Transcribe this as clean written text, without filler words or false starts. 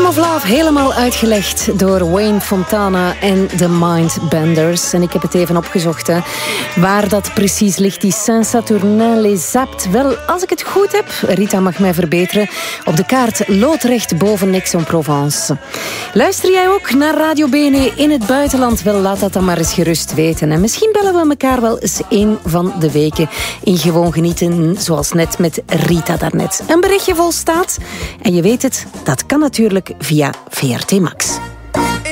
Rhythm of Love helemaal uitgelegd door Wayne Fontana en de Mindbenders. En ik heb het even opgezocht, hè. Waar dat precies ligt, die Saint-Saturnin-les-Aptes. Wel, als ik het goed heb, Rita mag mij verbeteren, op de kaart loodrecht boven Aix-en-Provence. Luister jij ook naar Radio BNE in het buitenland? Wel, laat dat dan maar eens gerust weten. En misschien bellen we elkaar wel eens een van de weken in Gewoon Genieten, zoals net met Rita daarnet. Een berichtje vol staat. En je weet het, dat kan natuurlijk via VRT Max.